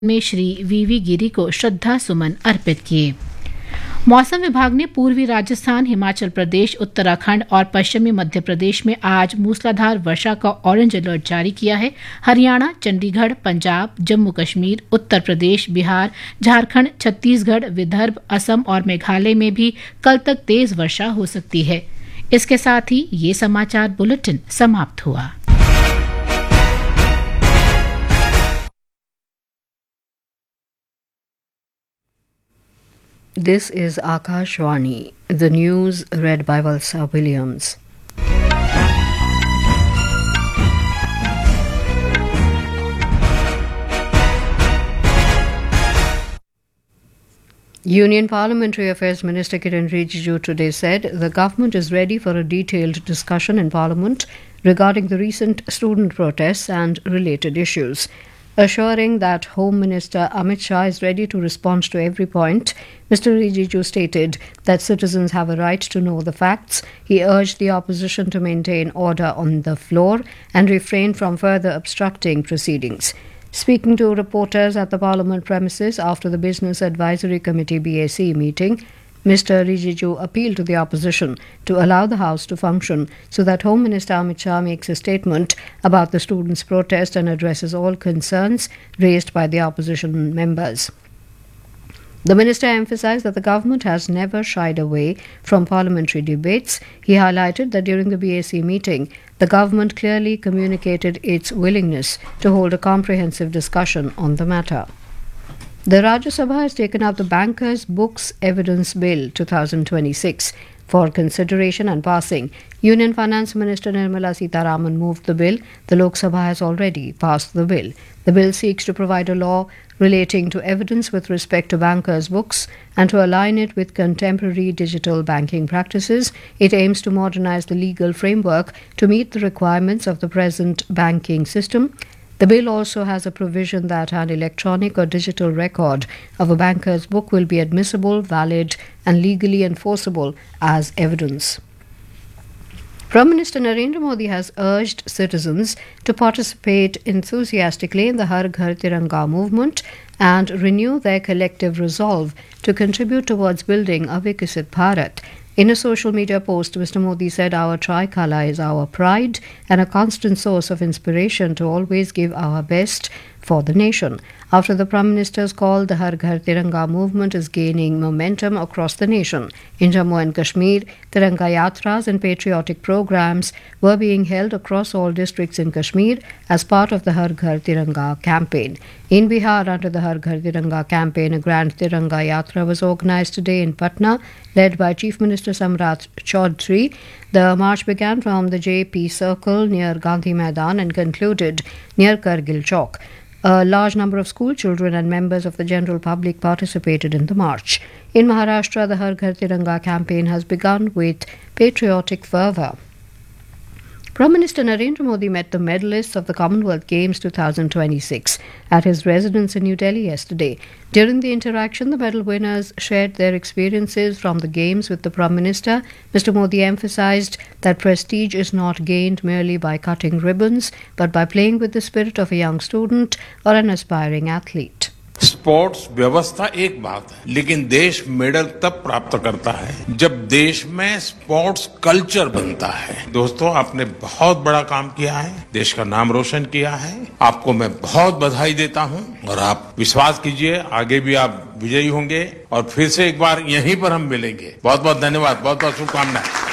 में श्री वीवी गिरी को श्रद्धा सुमन अर्पित किए। मौसम विभाग ने पूर्वी राजस्थान, हिमाचल प्रदेश, उत्तराखंड और पश्चिमी मध्य प्रदेश में आज मूसलाधार वर्षा का ऑरेंज अलर्ट जारी किया है। हरियाणा, चंडीगढ़, पंजाब, जम्मू कश्मीर, उत्तर प्रदेश, बिहार, झारखंड, छत्तीसगढ़, विदर्भ, असम और मेघालय में भी कल तक तेज वर्षा हो सकती है। इसके साथ ही ये समाचार बुलेटिन समाप्त हुआ। This is Akashvani, the news read by Valsa Williams. Union Parliamentary Affairs Minister Kiren Rijiju today said the government is ready for a detailed discussion in Parliament regarding the recent student protests and related issues. Assuring that Home Minister Amit Shah is ready to respond to every point, Mr. Rijiju stated that citizens have a right to know the facts. He urged the opposition to maintain order on the floor and refrain from further obstructing proceedings. Speaking to reporters at the Parliament premises after the Business Advisory Committee BAC meeting, Mr. Rijiju appealed to the opposition to allow the House to function so that Home Minister Amit Shah makes a statement about the students' protest and addresses all concerns raised by the opposition members. The minister emphasised that the government has never shied away from parliamentary debates. He highlighted that during the BAC meeting, the government clearly communicated its willingness to hold a comprehensive discussion on the matter. The Rajya Sabha has taken up the Bankers' Books Evidence Bill 2026 for consideration and passing. Union Finance Minister Nirmala Sitharaman moved the bill. The Lok Sabha has already passed the bill. The bill seeks to provide a law relating to evidence with respect to bankers' books and to align it with contemporary digital banking practices. It aims to modernize the legal framework to meet the requirements of the present banking system. The bill also has a provision that an electronic or digital record of a banker's book will be admissible, valid, and legally enforceable as evidence. Prime Minister Narendra Modi has urged citizens to participate enthusiastically in the Har Ghar Tiranga movement and renew their collective resolve to contribute towards building a Vikasit Bharat. In a social media post, Mr. Modi said, "Our tricolour is our pride and a constant source of inspiration to always give our best for the nation." After the Prime Minister's call, the Har Ghar Tiranga movement is gaining momentum across the nation. In Jammu and Kashmir, Tiranga Yatras and patriotic programs were being held across all districts in Kashmir as part of the Har Ghar Tiranga campaign. In Bihar, under the Har Ghar Tiranga campaign, a grand Tiranga Yatra was organized today in Patna, led by Chief Minister Samrat Chaudhary. The march began from the JP Circle near Gandhi Maidan and concluded near Kargil Chowk. A large number of school children and members of the general public participated in the march. In Maharashtra, the Har Ghar Tiranga campaign has begun with patriotic fervour. Prime Minister Narendra Modi met the medalists of the Commonwealth Games 2026 at his residence in New Delhi yesterday. During the interaction, the medal winners shared their experiences from the Games with the Prime Minister. Mr. Modi emphasised that prestige is not gained merely by cutting ribbons, but by playing with the spirit of a young student or an aspiring athlete. Sports व्यवस्था एक बात है, लेकिन देश medal तब प्राप्त करता है जब देश में स्पोर्ट्स कल्चर बनता है। दोस्तों, आपने बहुत बड़ा काम किया है, देश का नाम रोशन किया है। आपको मैं बहुत बधाई देता हूं और आप विश्वास कीजिए, आगे भी आप विजयी होंगे और फिर से एक बार यहीं पर हम मिलेंगे। बहुत बहुत धन्यवाद, बहुत बहुत शुभकामनाएं।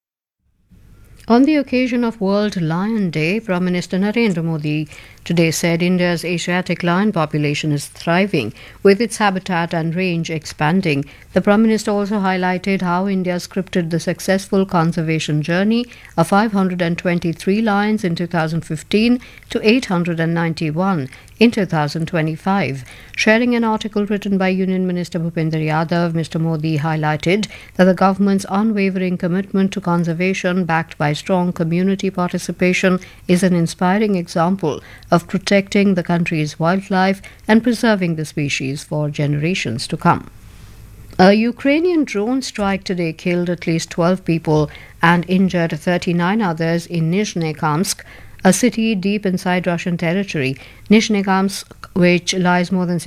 On the occasion of World Lion Day, Prime Minister Narendra Modi today said India's Asiatic lion population is thriving, with its habitat and range expanding. The Prime Minister also highlighted how India scripted the successful conservation journey of 523 lions in 2015 to 891 in 2025. Sharing an article written by Union Minister Bhupender Yadav, Mr. Modi highlighted that the government's unwavering commitment to conservation, backed by strong community participation, is an inspiring example of protecting the country's wildlife and preserving the species for generations to come. A Ukrainian drone strike today killed at least 12 people and injured 39 others in Nizhnekamsk, a city deep inside Russian territory. Nizhnekamsk, which lies more than